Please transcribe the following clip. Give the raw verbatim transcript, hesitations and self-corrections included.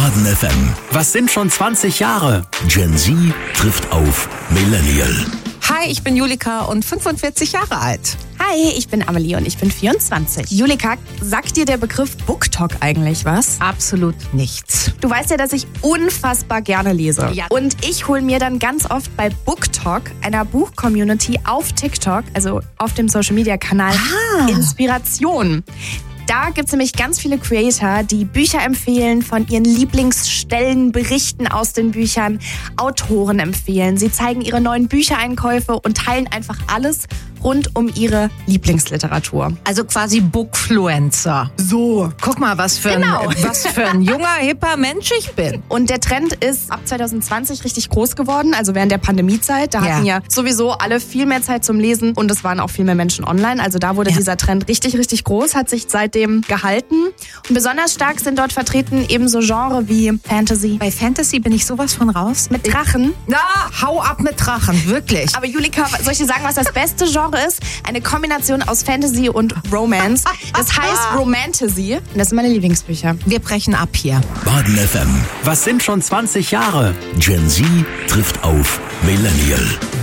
Baden F M. Was sind schon zwanzig Jahre? Gen Z trifft auf Millennial. Hi, ich bin Julika und fünfundvierzig Jahre alt. Hi, ich bin Amelie und ich bin vierundzwanzig. Julika, sagt dir der Begriff BookTok eigentlich was? Absolut nichts. Du weißt ja, dass ich unfassbar gerne lese. Ja. Und ich hole mir dann ganz oft bei BookTok, einer Buch-Community auf TikTok, also auf dem Social-Media-Kanal, Ah. Inspiration. Da gibt es nämlich ganz viele Creator, die Bücher empfehlen, von ihren Lieblingsstellen berichten aus den Büchern, Autoren empfehlen. Sie zeigen ihre neuen Büchereinkäufe und teilen einfach alles rund um ihre Lieblingsliteratur. Also quasi Bookfluencer. So. Guck mal, was für, Genau. ein, was für ein junger, hipper Mensch ich bin. Und der Trend ist ab zwanzig zwanzig richtig groß geworden, also während der Pandemiezeit. Da Ja. hatten ja sowieso alle viel mehr Zeit zum Lesen und es waren auch viel mehr Menschen online. Also da wurde Ja. dieser Trend richtig, richtig groß, hat sich seitdem gehalten. Und besonders stark sind dort vertreten eben so Genre wie Fantasy. Bei Fantasy bin ich sowas von raus. Mit Drachen. Na, hau ab mit Drachen, wirklich. Aber Julika, soll ich dir sagen, was das beste Genre ist? Eine Kombination aus Fantasy und Romance. Das heißt Romantasy. Und das sind meine Lieblingsbücher. Wir brechen ab hier. Baden F M. Was sind schon zwanzig Jahre? Gen Z trifft auf Millennial.